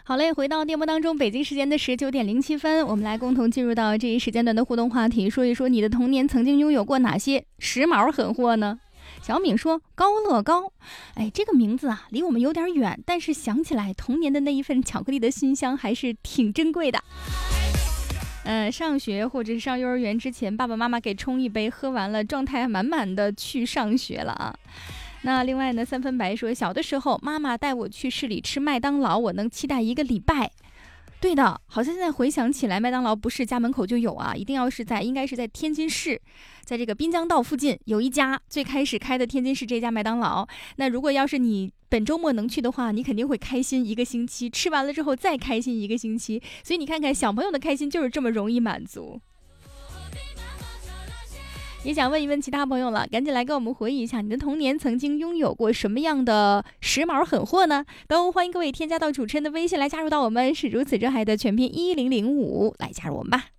好嘞，回到电波当中，北京时间的19:07，我们来共同进入到这一时间段的互动话题，说一说你的童年曾经拥有过哪些时髦狠货呢？小敏说高乐高，这个名字啊离我们有点远，但是想起来童年的那一份巧克力的馨香还是挺珍贵的。上学或者是上幼儿园之前，爸爸妈妈给冲一杯，喝完了状态满满的去上学了啊。那另外呢，三分白说，小的时候妈妈带我去市里吃麦当劳，我能期待1个礼拜。对的，好像现在回想起来，麦当劳不是家门口就有啊，应该是在天津市，在这个滨江道附近有一家最开始开的天津市这家麦当劳。那如果要是你本周末能去的话，你肯定会开心1个星期，吃完了之后再开心1个星期。所以你看看，小朋友的开心就是这么容易满足。也想问一问其他朋友了，赶紧来跟我们回忆一下，你的童年曾经拥有过什么样的时髦狠货呢？都欢迎各位添加到主持人的微信来加入到我们是如此热爱的全拼1005来加入我们吧。